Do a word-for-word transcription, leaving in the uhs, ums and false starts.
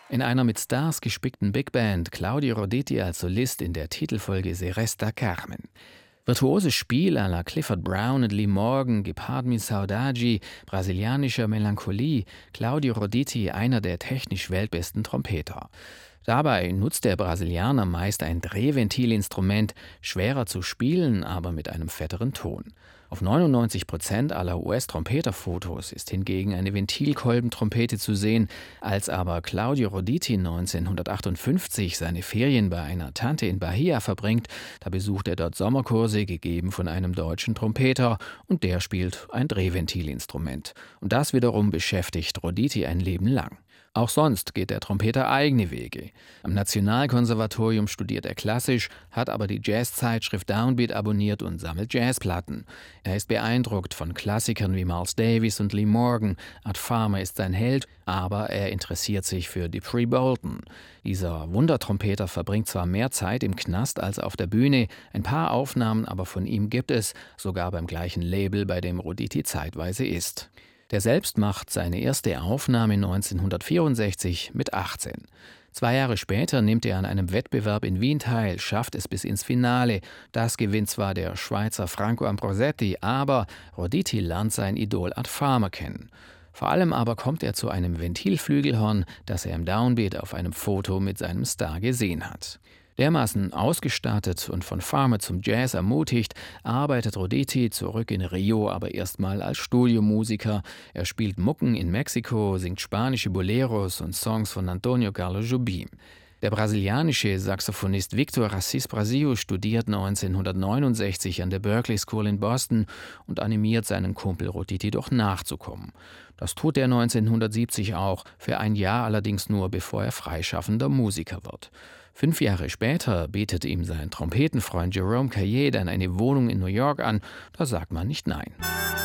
In einer mit Stars gespickten Big Band Claudio Roditi als Solist in der Titelfolge Se resta Carmen. Virtuoses Spiel à la Clifford Brown und Lee Morgan, gepaart mit Saudade, brasilianischer Melancholie, Claudio Roditi einer der technisch weltbesten Trompeter. Dabei nutzt der Brasilianer meist ein Drehventilinstrument, schwerer zu spielen, aber mit einem fetteren Ton. Auf neunundneunzig Prozent aller U S-Trompeterfotos ist hingegen eine Ventilkolbentrompete zu sehen. Als aber Claudio Roditi neunzehnhundertachtundfünfzig seine Ferien bei einer Tante in Bahia verbringt, da besucht er dort Sommerkurse, gegeben von einem deutschen Trompeter, und der spielt ein Drehventilinstrument. Und das wiederum beschäftigt Roditi ein Leben lang. Auch sonst geht der Trompeter eigene Wege. Am Nationalkonservatorium studiert er klassisch, hat aber die Jazzzeitschrift Downbeat abonniert und sammelt Jazzplatten. Er ist beeindruckt von Klassikern wie Miles Davis und Lee Morgan. Art Farmer ist sein Held, aber er interessiert sich für Dupree Bolton. Dieser Wundertrompeter verbringt zwar mehr Zeit im Knast als auf der Bühne, ein paar Aufnahmen aber von ihm gibt es, sogar beim gleichen Label, bei dem Roditi zeitweise ist. Der selbst macht seine erste Aufnahme neunzehnhundertvierundsechzig mit achtzehn. Zwei Jahre später nimmt er an einem Wettbewerb in Wien teil, schafft es bis ins Finale. Das gewinnt zwar der Schweizer Franco Ambrosetti, aber Roditi lernt sein Idol Art Farmer kennen. Vor allem aber kommt er zu einem Ventilflügelhorn, das er im Downbeat auf einem Foto mit seinem Star gesehen hat. Dermaßen ausgestattet und von Farmer zum Jazz ermutigt, arbeitet Roditi zurück in Rio aber erstmal als Studiomusiker. Er spielt Mucken in Mexiko, singt spanische Boleros und Songs von Antonio Carlos Jobim. Der brasilianische Saxophonist Victor Assis Brasil studiert neunzehnhundertneunundsechzig an der Berklee School in Boston und animiert seinen Kumpel Roditi doch nachzukommen. Das tut er neunzehnhundertsiebzig auch, für ein Jahr allerdings nur, bevor er freischaffender Musiker wird. Fünf Jahre später bietet ihm sein Trompetenfreund Jerome Caillé dann eine Wohnung in New York an, da sagt man nicht nein.